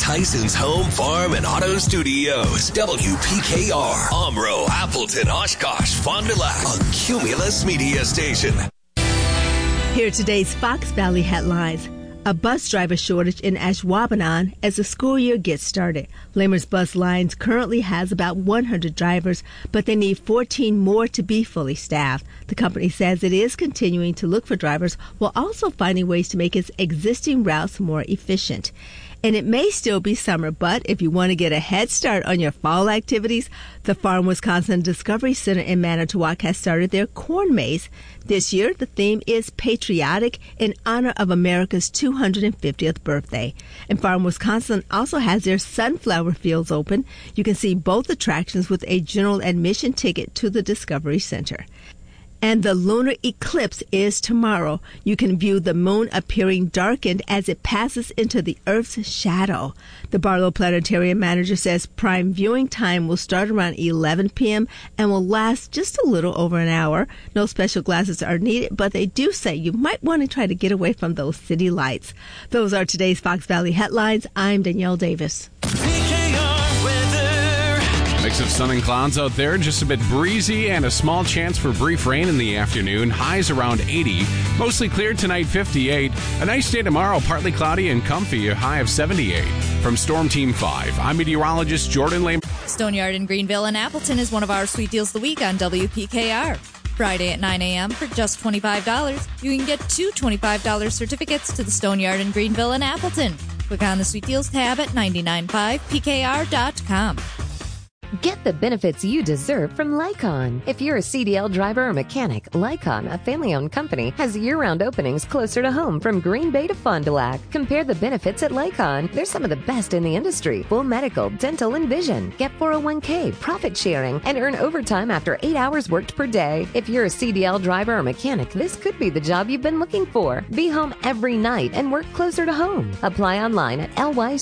Tyson's Home, Farm, and Auto Studios. WPKR, Omro, Appleton, Oshkosh, Fond du Lac, a Cumulus Media Station. Here are today's Fox Valley headlines. A bus driver shortage in Ashwaubenon as the school year gets started. Lamers Bus Lines currently has about 100 drivers, but they need 14 more to be fully staffed. The company says it is continuing to look for drivers while also finding ways to make its existing routes more efficient. And it may still be summer, but if you want to get a head start on your fall activities, the Farm Wisconsin Discovery Center in Manitowoc has started their corn maze. This year, the theme is patriotic in honor of America's 250th birthday. And Farm Wisconsin also has their sunflower fields open. You can see both attractions with a general admission ticket to the Discovery Center. And the lunar eclipse is tomorrow. You can view the moon appearing darkened as it passes into the Earth's shadow. The Barlow Planetarium manager says prime viewing time will start around 11 p.m. and will last just a little over an hour. No special glasses are needed, but they do say you might want to try to get away from those city lights. Those are today's Fox Valley headlines. I'm Danielle Davis. Mix of sun and clouds out there, just a bit breezy and a small chance for brief rain in the afternoon. Highs around 80. Mostly clear tonight, 58. A nice day tomorrow, partly cloudy and comfy, a high of 78. From Storm Team 5, I'm meteorologist Jordan Lane. Stoneyard in Greenville and Appleton is one of our sweet deals of the week on WPKR. Friday at 9 a.m. for just $25, you can get two $25 certificates to the Stoneyard in Greenville and Appleton. Click on the Sweet Deals tab at 995pkr.com. Get the benefits you deserve from Lycon. If you're a CDL driver or mechanic, Lycon, a family-owned company, has year-round openings closer to home from Green Bay to Fond du Lac. Compare the benefits at Lycon. They're some of the best in the industry. Full medical, dental, and vision. Get 401k, profit sharing, and earn overtime after 8 hours worked per day. If you're a CDL driver or mechanic, this could be the job you've been looking for. Be home every night and work closer to home. Apply online at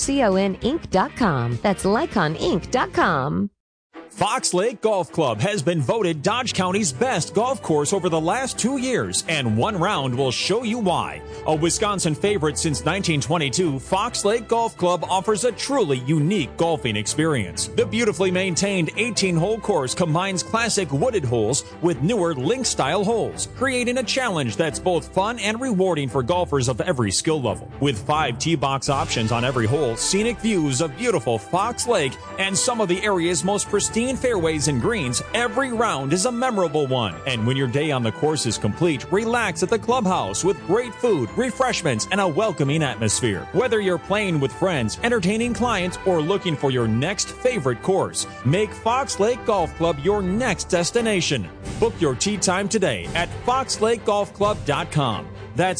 lyconinc.com. That's lyconinc.com. Fox Lake Golf Club has been voted Dodge County's best golf course over the last 2 years, and one round will show you why. A Wisconsin favorite since 1922, Fox Lake Golf Club offers a truly unique golfing experience. The beautifully maintained 18-hole course combines classic wooded holes with newer link-style holes, creating a challenge that's both fun and rewarding for golfers of every skill level. With 5 tee box options on every hole, scenic views of beautiful Fox Lake, and some of the area's most pristine fairways and greens, every round is a memorable one. And when your day on the course is complete, relax at the clubhouse with great food, refreshments, and a welcoming atmosphere. Whether you're playing with friends, entertaining clients, or looking for your next favorite course, make Fox Lake Golf Club your next destination. Book your tee time today at foxlakegolfclub.com. That's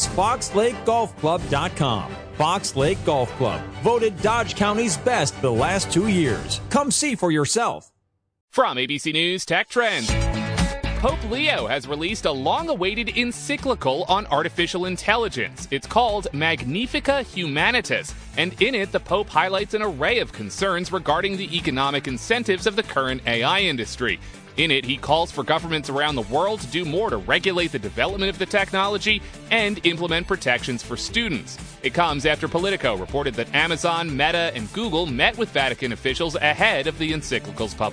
foxlakegolfclub.com. Fox Lake Golf Club, voted Dodge County's best the last 2 years. Come see for yourself. From ABC News Tech Trends, Pope Leo has released a long-awaited encyclical on artificial intelligence. It's called Magnifica Humanitas, and in it, the Pope highlights an array of concerns regarding the economic incentives of the current AI industry. In it, he calls for governments around the world to do more to regulate the development of the technology and implement protections for students. It comes after Politico reported that Amazon, Meta, and Google met with Vatican officials ahead of the encyclical's publication.